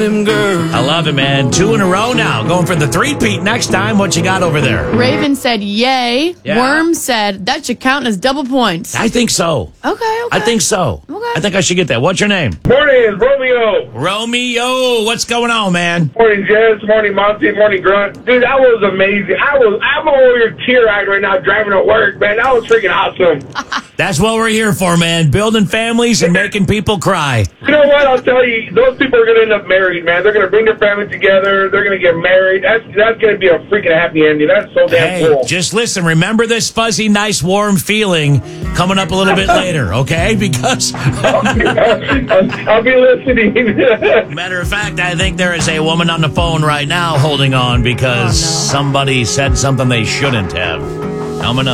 I love it, man. 2 in a row now. Going for the three-peat next time. What you got over there? Raven said, yay. Yeah. Worm said, that should count as double points. I think so. Okay. I think so. Okay. I think I should get that. What's your name? Morning, it's Romeo. Romeo. What's going on, man? Morning, Jess. Morning, Monty. Morning, Grunt. Dude, that was amazing. I'm over here tear-eyed right now driving to work, man. That was freaking awesome. That's what we're here for, man. Building families and making people cry. You know what? I'll tell you, those people are going to end up married, man. They're going to bring their family together. They're going to get married. That's going to be a freaking happy ending. That's so damn Hey, cool. just listen. Remember this fuzzy, nice, warm feeling coming up a little bit later, okay? Because, I'll be listening. matter of fact, I think there is a woman on the phone right now holding on because somebody said something they shouldn't have. Coming up.